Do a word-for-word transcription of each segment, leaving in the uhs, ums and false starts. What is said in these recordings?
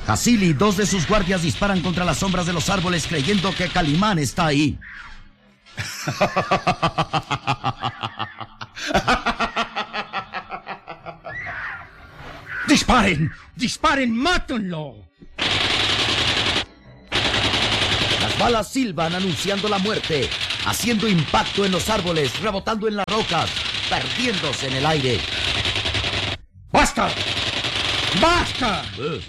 Jasil y dos de sus guardias disparan contra las sombras de los árboles creyendo que Calimán está ahí. ¡Disparen! ¡Disparen! ¡Mátenlo! Las balas silban anunciando la muerte, haciendo impacto en los árboles, rebotando en las rocas, perdiéndose en el aire. ¡Basta! ¡Basta!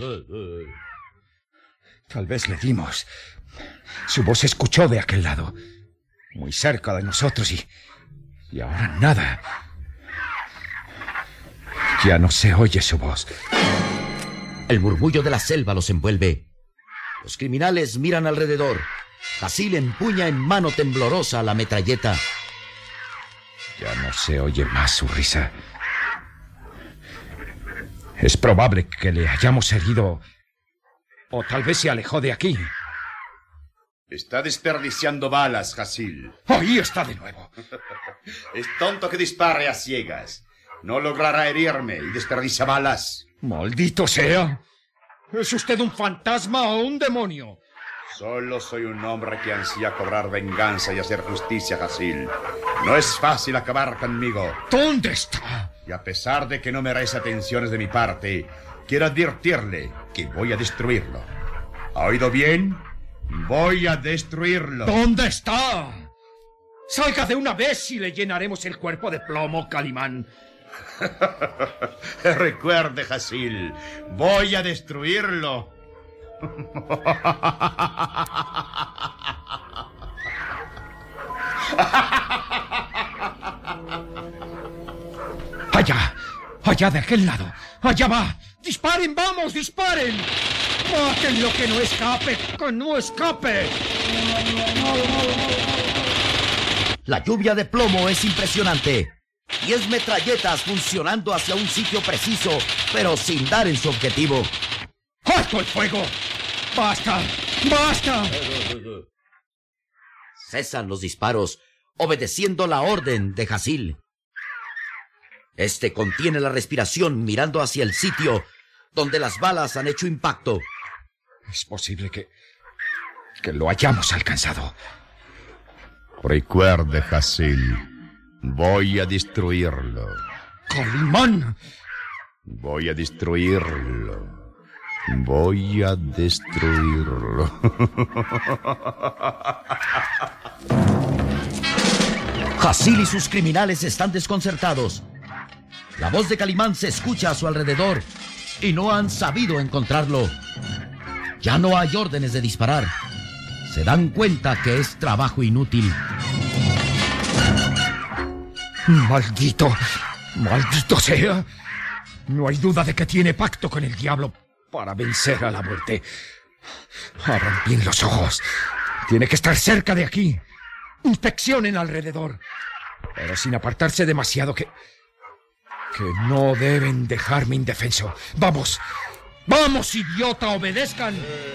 Tal vez le dimos. Su voz se escuchó de aquel lado, muy cerca de nosotros, y... y ahora nada. Ya no se oye su voz. El murmullo de la selva los envuelve. Los criminales miran alrededor. Jasil empuña en mano temblorosa la metralleta. Ya no se oye más su risa. Es probable que le hayamos herido, o tal vez se alejó de aquí. Está desperdiciando balas, Jasil. Ahí está de nuevo. Es tonto que dispare a ciegas. No logrará herirme y desperdicia balas. ¡Maldito sea! ¿Es usted un fantasma o un demonio? Solo soy un hombre que ansía cobrar venganza y hacer justicia, Jasil. No es fácil acabar conmigo. ¿Dónde está? Y a pesar de que no merece atenciones de mi parte, quiero advertirle que voy a destruirlo. ¿Ha oído bien? Voy a destruirlo. ¿Dónde está? Salga de una vez y le llenaremos el cuerpo de plomo, Calimán. Recuerde, Jasil, voy a destruirlo. Allá, allá de aquel lado. Allá va. Disparen, vamos, disparen. Mátenlo, que no escape, que no escape. La lluvia de plomo es impresionante. Diez metralletas funcionando hacia un sitio preciso, pero sin dar en su objetivo. ¡Alto el fuego! ¡Basta! ¡Basta! Cesan los disparos, obedeciendo la orden de Jasil. Este contiene la respiración mirando hacia el sitio donde las balas han hecho impacto. Es posible que... que lo hayamos alcanzado. Recuerde, Jasil, voy a destruirlo. ¡Calimán! Voy a destruirlo. Voy a destruirlo. Jasil y sus criminales están desconcertados. La voz de Calimán se escucha a su alrededor y no han sabido encontrarlo. Ya no hay órdenes de disparar. Se dan cuenta que es trabajo inútil. ¡Maldito! ¡Maldito sea! No hay duda de que tiene pacto con el diablo para vencer a la muerte. Abran bien los ojos. Tiene que estar cerca de aquí. Inspeccionen alrededor, pero sin apartarse demasiado, que... que no deben dejarme indefenso. ¡Vamos! ¡Vamos, idiota! ¡Obedezcan!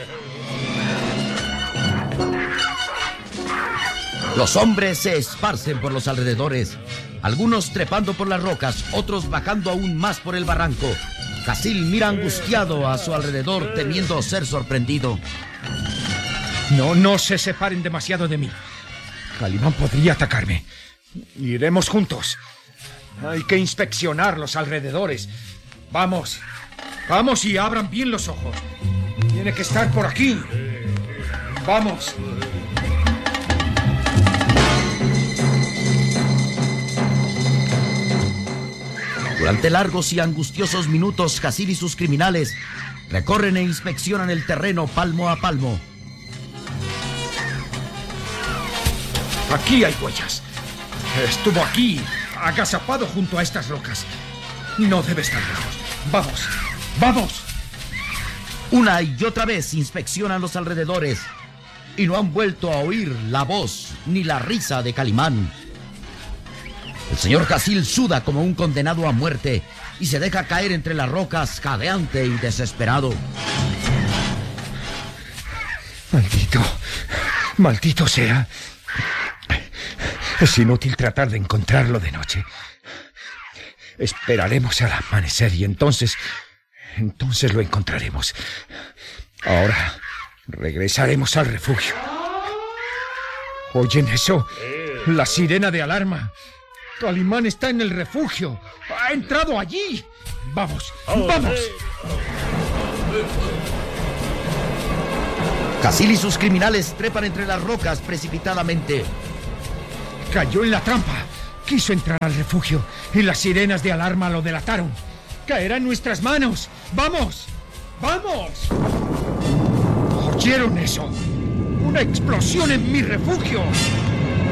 Los hombres se esparcen por los alrededores, algunos trepando por las rocas, otros bajando aún más por el barranco. Jasil mira angustiado a su alrededor, temiendo ser sorprendido. No, no se separen demasiado de mí. Calimán podría atacarme. Iremos juntos. Hay que inspeccionar los alrededores. Vamos, vamos y abran bien los ojos. Tiene que estar por aquí. Vamos. Durante largos y angustiosos minutos, Jasil y sus criminales recorren e inspeccionan el terreno palmo a palmo. Aquí hay huellas. Estuvo aquí, agazapado junto a estas rocas. No debe estar lejos. Vamos, vamos. Una y otra vez inspeccionan los alrededores y no han vuelto a oír la voz ni la risa de Calimán. El señor Jasil suda como un condenado a muerte y se deja caer entre las rocas, jadeante y desesperado. Maldito, maldito sea. Es inútil tratar de encontrarlo de noche. Esperaremos al amanecer y entonces Entonces lo encontraremos. Ahora regresaremos al refugio. ¿Oyen eso? La sirena de alarma. Calimán está en el refugio. Ha entrado allí. Vamos, vamos. Casil y sus criminales trepan entre las rocas precipitadamente. Cayó en la trampa. Quiso entrar al refugio y las sirenas de alarma lo delataron. Caerá en nuestras manos. ¡Vamos! ¡Vamos! ¿Oyeron eso? ¡Una explosión en mi refugio!